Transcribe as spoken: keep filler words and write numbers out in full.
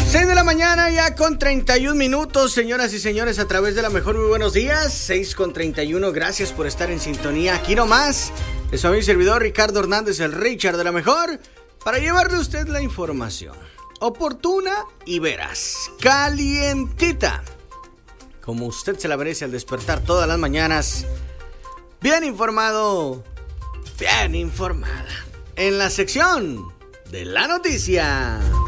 seis de la mañana ya con treinta y un minutos, señoras y señores, a través de la mejor. Muy buenos días, seis con treinta y uno, gracias por estar en sintonía. Aquí nomás, es su amigo y servidor Ricardo Hernández, el Richard de la mejor, para llevarle a usted la información oportuna y veraz, calientita, como usted se la merece al despertar todas las mañanas, bien informado, bien informada, en la sección de la noticia.